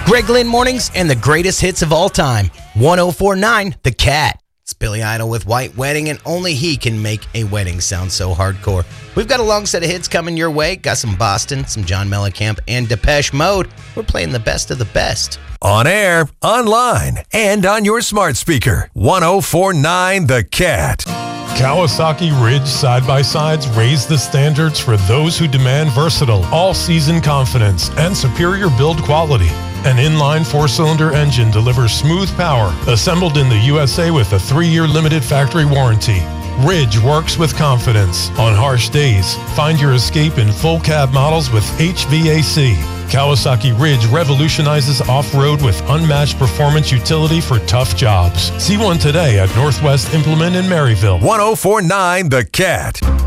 Greg Lynn Mornings and the greatest hits of all time. 104.9 The Cat. It's Billy Idol with White Wedding, and only he can make a wedding sound so hardcore. We've got a long set of hits coming your way. Got some Boston, some John Mellencamp, and Depeche Mode. We're playing the best of the best. On air, online, and on your smart speaker. 104.9 The Cat. Kawasaki Ridge side-by-sides raise the standards for those who demand versatile, all-season confidence and superior build quality. An inline four-cylinder engine delivers smooth power, assembled in the USA with a 3-year limited factory warranty. Ridge works with confidence. On harsh days, find your escape in full cab models with HVAC. Kawasaki Ridge revolutionizes off-road with unmatched performance utility for tough jobs. See one today at Northwest Implement in Maryville. 104.9 The Cat.